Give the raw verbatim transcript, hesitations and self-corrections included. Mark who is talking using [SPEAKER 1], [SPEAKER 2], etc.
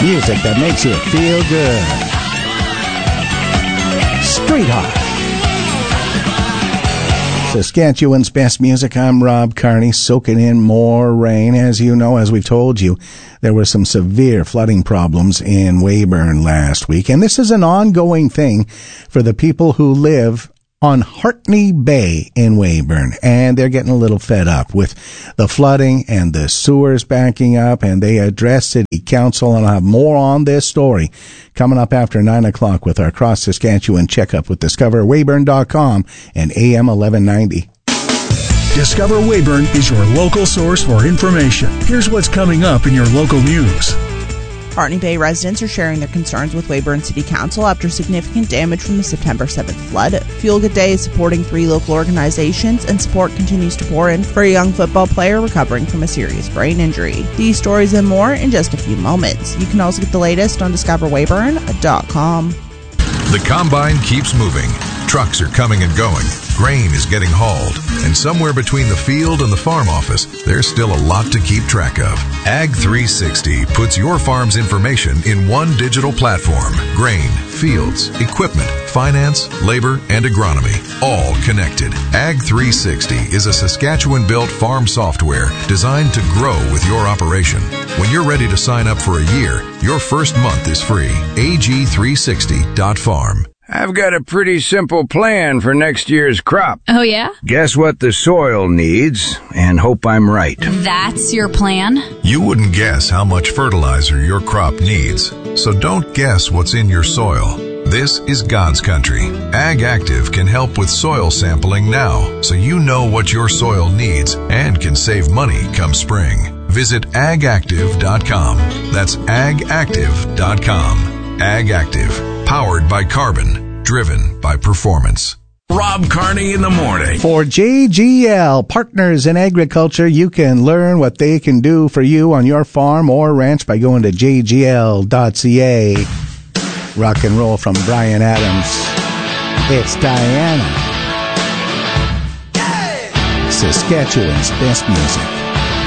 [SPEAKER 1] Music that makes you feel good. Street Hawk. Saskatchewan's best music. I'm Rob Carney, soaking in more rain. As you know, as we've told you, there were some severe flooding problems in Weyburn last week, and this is an ongoing thing for the people who live on Hartney Bay in Weyburn, and they're getting a little fed up with the flooding and the sewers backing up, and they addressed City Council, and I'll have more on this story coming up after nine o'clock with our Cross Saskatchewan checkup with discover weyburn dot com and A M eleven ninety.
[SPEAKER 2] Discover Weyburn is your local source for information. Here's what's coming up in your local news.
[SPEAKER 3] Hartney Bay residents are sharing their concerns with Weyburn City Council after significant damage from the September seventh flood. Feel Good Day is supporting three local organizations, and support continues to pour in for a young football player recovering from a serious brain injury. These stories and more in just a few moments. You can also get the latest on discover weyburn dot com.
[SPEAKER 4] The combine keeps moving. Trucks are coming and going. Grain is getting hauled. And somewhere between the field and the farm office, there's still a lot to keep track of. Ag three sixty puts your farm's information in one digital platform. Grain, fields, equipment, finance, labor, and agronomy, all connected. Ag three sixty is a Saskatchewan-built farm software designed to grow with your operation. When you're ready to sign up for a year, your first month is free. A G three sixty dot farm.
[SPEAKER 5] I've got a pretty simple plan for next year's crop.
[SPEAKER 6] Oh, yeah?
[SPEAKER 5] Guess what the soil needs, and hope I'm right.
[SPEAKER 6] That's your plan?
[SPEAKER 4] You wouldn't guess how much fertilizer your crop needs, so don't guess what's in your soil. This is God's country. Ag Active can help with soil sampling now, so you know what your soil needs and can save money come spring. Visit ag active dot com. That's ag active dot com. Ag Active, powered by carbon, driven by performance.
[SPEAKER 2] Rob Carney in the morning.
[SPEAKER 1] For J G L, Partners in Agriculture, you can learn what they can do for you on your farm or ranch by going to j g l dot c a. Rock and roll from Bryan Adams. It's Diana. Saskatchewan's best music.